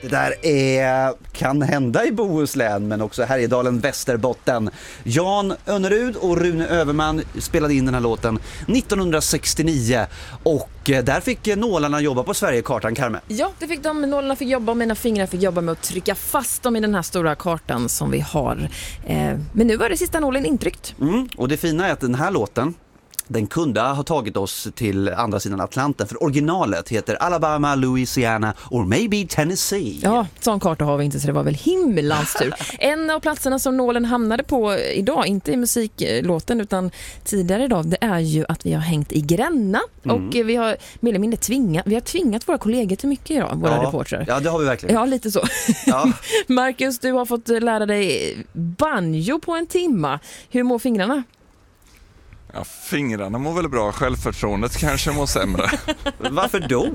Det där kan hända i Bohuslän, men också Härjedalen, Västerbotten. Jan Önnerud och Rune Överman spelade in den här låten 1969 och där fick nålarna jobba på Sverigekartan, Carmen. Ja, det fick de. Nålarna fick jobba och mina fingrar fick jobba med att trycka fast dem i den här stora kartan som vi har. Men nu var det sista nålen intryckt. Och det fina är att den här låten, den kunde ha tagit oss till andra sidan Atlanten, för originalet heter Alabama, Louisiana or maybe Tennessee. Ja, sån karta har vi inte, så det var väl himmelans tur. En av platserna som nålen hamnade på idag, inte i musiklåten utan tidigare idag, det är ju att vi har hängt i Gränna och vi har mer eller mindre tvingat våra kollegor till mycket idag, våra reportrar. Ja, det har vi verkligen. Ja, lite så. Ja. Marcus, du har fått lära dig banjo på en timma. Hur mår fingrarna? Ja, fingrarna mår väl bra, självförtroendet kanske mår sämre. Varför då?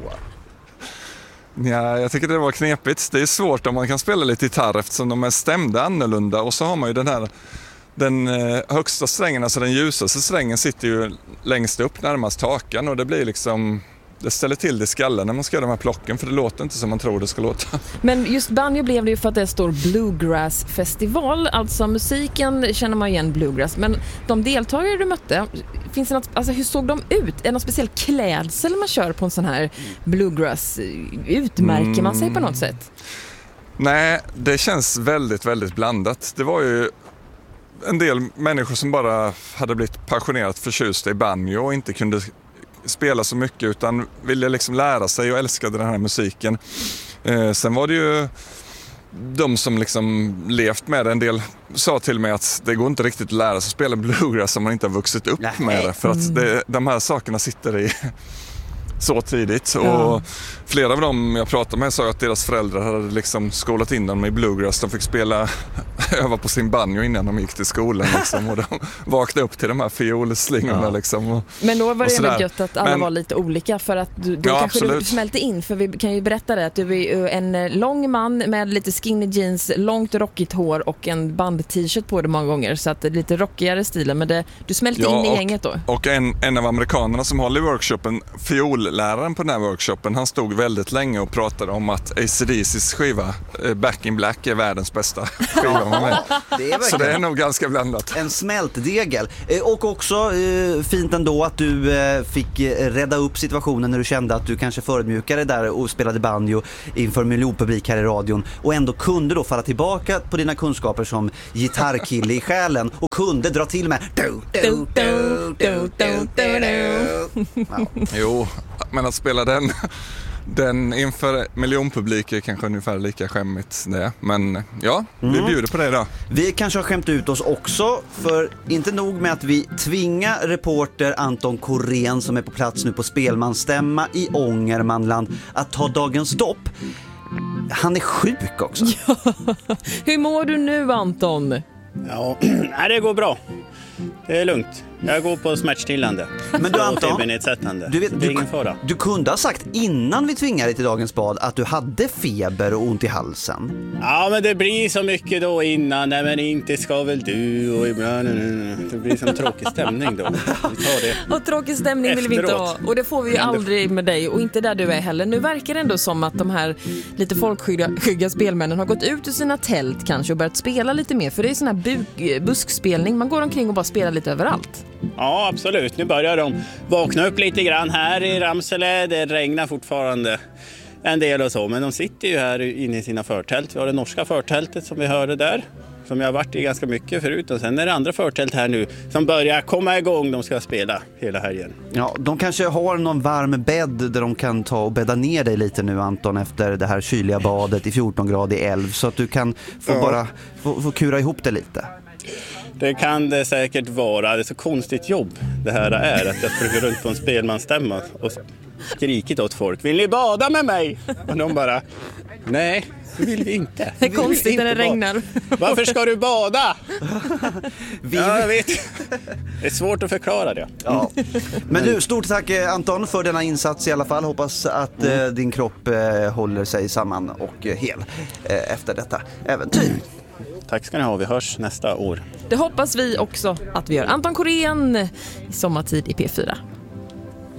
Ja, jag tycker det var knepigt. Det är svårt om man kan spela lite gitarr eftersom de är stämda annorlunda. Och så har man ju den högsta strängen, alltså den ljusaste strängen sitter ju längst upp närmast taken. Och det blir liksom, det ställer till det i skallen när man ska göra de här plocken, för det låter inte som man tror det ska låta. Men just banjo blev det ju för att det står Bluegrass-festival. Alltså musiken känner man igen Bluegrass. Men de deltagare du mötte, finns det något, alltså hur såg de ut? Är det någon speciell klädsel man kör på en sån här Bluegrass? Utmärker man sig på något sätt? Nej, det känns väldigt, väldigt blandat. Det var ju en del människor som bara hade blivit passionerat förtjusta i banjo och inte kunde spela så mycket utan ville liksom lära sig och älskade den här musiken. Sen var det ju de som liksom levt med det. En del sa till mig att det går inte riktigt att lära sig att spela bluegrass om man inte har vuxit upp med det. För att de här sakerna sitter i så tidigt. Och flera av dem jag pratade med sa att deras föräldrar hade liksom skolat in dem i bluegrass. De fick öva på sin banjo innan de gick till skolan liksom, och de vaknade upp till de här fiolslingorna liksom. Men då var det ändå gött att alla var lite olika, för att då kanske du smälte in, för vi kan ju berätta det att du är en lång man med lite skinny jeans, långt rockigt hår och en band-t-shirt på det många gånger, så att det är lite rockigare stilen, men du smälte in i gänget då. Och en av amerikanerna som håller i workshopen, fiolläraren på den här workshopen, han stod väldigt länge och pratade om att AC/DC:s skiva Back in Black är världens bästa skiva med mig. Så det är nog ganska blandat. En smältdegel. Och också fint ändå att du fick rädda upp situationen när du kände att du kanske förödmjukade där och spelade banjo inför miljonpublik här i radion, och ändå kunde då falla tillbaka på dina kunskaper som gitarrkille i själen och kunde dra till med Jo, men att spela den inför miljonpublik är kanske ungefär lika skämmigt det. Men ja, vi bjuder på det idag. Vi kanske har skämt ut oss också, för inte nog med att vi tvingar reporter Anton Korén, som är på plats nu på spelmansstämma i Ångermanland, att ta dagens dopp. Han är sjuk också. Ja. Hur mår du nu, Anton? Ja, det går bra. Det är lugnt. Jag går på smärtstillande. Men du, Anton, du kunde ha sagt innan vi tvingade dig till dagens bad att du hade feber och ont i halsen. Ja, men det blir så mycket då innan. Nej, men inte ska väl du och ibland. Det blir som tråkig stämning då. Vi tar det. Och tråkig stämning vill vi inte ha. Och det får vi ju aldrig med dig, och inte där du är heller. Nu verkar det ändå som att de här lite folkskygga spelmännen har gått ut ur sina tält kanske och börjat spela lite mer. För det är sån här buskspelning. Man går omkring och bara spelar lite överallt. Ja, absolut. Nu börjar de vakna upp lite grann här i Ramsele. Det regnar fortfarande en del och så, men de sitter ju här inne i sina förtält. Vi har det norska förtältet som vi hörde där, som jag har varit i ganska mycket förut. Och sen är det andra förtält här nu som börjar komma igång. De ska spela hela helgen. Ja, de kanske har någon varm bädd där de kan ta och bädda ner dig lite nu, Anton, efter det här kyliga badet i 14-gradig älv, så att du kan få kura ihop det lite. Det kan det säkert vara. Det är så konstigt jobb det här är, att jag får gå runt på en spelmansstämma och skrikit åt folk. Vill ni bada med mig? Och de bara, nej, det vill vi inte. Det är konstigt när det regnar. Varför ska du bada? Jag vet. Det är svårt att förklara det. Ja. Men du, stort tack Anton för denna insats i alla fall. Hoppas att din kropp håller sig samman och hel efter detta äventyr. Tack ska ni ha, vi hörs nästa år. Det hoppas vi också att vi gör. Anton Korén i Sommartid i P4.